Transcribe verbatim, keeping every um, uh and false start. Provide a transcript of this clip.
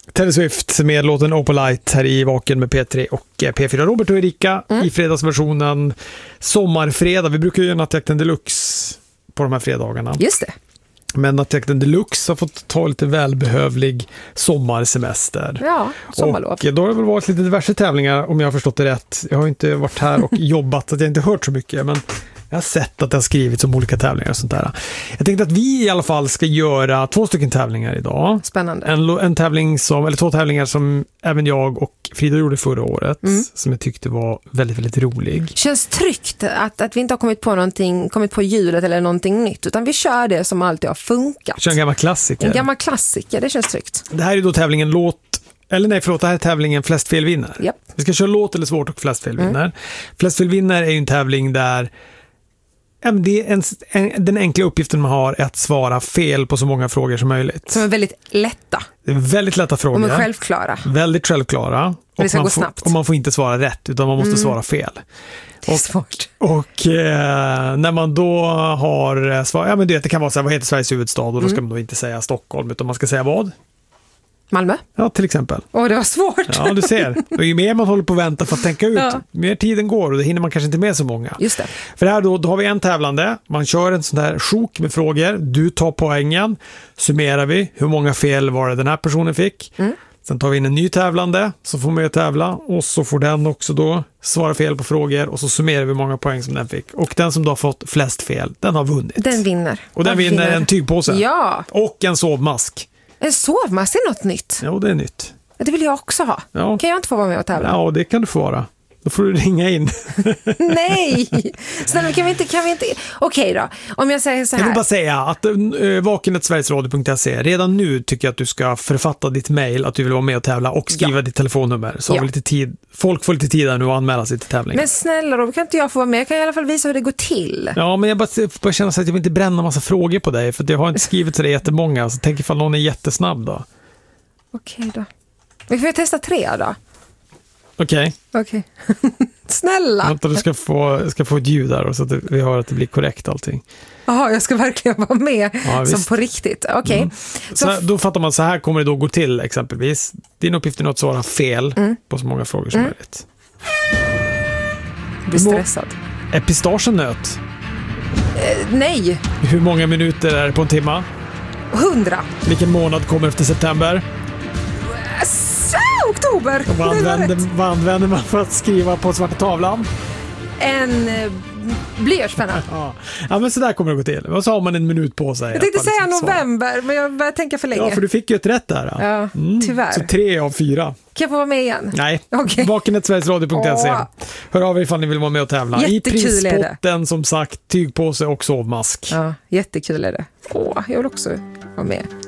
Taylor Swift med låten Opalite här i Vaken med P tre och P fyra. Robert och Erika mm. i fredagsversionen sommarfredag. Vi brukar ju göra Nattjakten Deluxe på de här fredagarna. Just det. Men Nattjakten Deluxe har fått ta lite välbehövlig sommarsemester. Ja, sommarlov. Och då har det väl varit lite diverse tävlingar om jag har förstått det rätt. Jag har inte varit här och jobbat så jag har inte hört så mycket, men jag har sett att det har skrivits om olika tävlingar och sånt där. Jag tänkte att vi i alla fall ska göra två stycken tävlingar idag. Spännande. En, en tävling som, eller två tävlingar som även jag och Frida gjorde förra året. Mm. Som jag tyckte var väldigt, väldigt rolig. Känns tryggt att, att vi inte har kommit på någonting, kommit på hjulet eller någonting nytt. Utan vi kör det som alltid har funkat. Kör en gammal klassiker. En gammal klassiker, det känns tryggt. Det här är då tävlingen låt, eller nej förlåt, det här är tävlingen flest fel vinner. Yep. Vi ska köra låt eller svårt och flest fel vinner. Mm. Flest fel vinner är ju en tävling där det är en, en, den enkla uppgiften man har är att svara fel på så många frågor som möjligt. Som är väldigt lätta. Det är väldigt lätta frågor. De är självklara. Väldigt självklara. Det ska och man gå får, snabbt. Och man får inte svara rätt utan man måste mm. svara fel. Det är och, svårt. Och eh, när man då har svar, ja men det, det kan vara så här, vad heter Sveriges huvudstad? Och då ska mm. man då inte säga Stockholm utan man ska säga vad? Malmö? Ja, till exempel. Åh, det var svårt. Ja, du ser. Och ju mer man håller på att vänta för att tänka ut, ja. mer tiden går och då hinner man kanske inte med så många. Just det. För här då, då har vi en tävlande. Man kör en sån där sjok med frågor. Du tar poängen. Summerar vi. Hur många fel var det den här personen fick? Mm. Sen tar vi in en ny tävlande som får med att tävla. Och så får den också då svara fel på frågor. Och så summerar vi hur många poäng som den fick. Och den som då har fått flest fel, den har vunnit. Den vinner. Och den, den vinner, vinner en tygpåse. Ja. Och en sovmask. En sovmask är något nytt. Ja, det är nytt. Det vill jag också ha. Ja. Kan jag inte få vara med och tävla? Ja, det kan du få vara. Då får du ringa in. Nej! Snälla, kan vi inte... Kan vi inte... Okej då, om jag säger så här. Jag vill bara säga att äh, vaken at sverigesradio punkt se redan nu tycker jag att du ska författa ditt mejl att du vill vara med och tävla och skriva ja. ditt telefonnummer. Så ja. har vi lite tid. Folk får lite tid där nu att anmäla sig till tävlingen. Men snälla då, kan inte jag få vara med? Jag kan i alla fall visa hur det går till. Ja, men jag bara, bara känner så att jag vill inte bränna massa frågor på dig för jag har inte skrivit så det jättemånga. Så tänk ifall någon är jättesnabb då. Okej då. Vi får testa tre då. Okej. Okay. Okej. Okay. Snälla. Vänta, du ska få, ska få ett ljud där så att vi hör att det blir korrekt allting. Jaha, jag ska verkligen vara med ja, som på riktigt. Okej. Okay. Mm. Så f- då fattar man, så här kommer det då gå till exempelvis. Din uppgift är att svara fel mm. på så många frågor som mm. möjligt. Blir stressad. Är pistagen nöt? Eh, nej. Hur många minuter är det på en timma? Hundra. Vilken månad kommer efter september? Så, oktober. Vad använder, vad använder man för att skriva på svarta tavlan? En eh, blyertspenna. Ja. ja, men så där kommer det gå till. Och så har man en minut på sig. Jag tänkte säga november, men jag började tänka för länge. Ja, för du fick ju ett rätt där. Då. Ja, mm. tyvärr. Så tre av fyra. Kan jag få vara med igen? Nej, okay. vaken at sverigesradio punkt se. Hör av er ifall ni vill vara med och tävla. Jättekul. I prispotten som sagt, tygpåse och sovmask. Ja, jättekul är det. Åh, jag vill också vara med.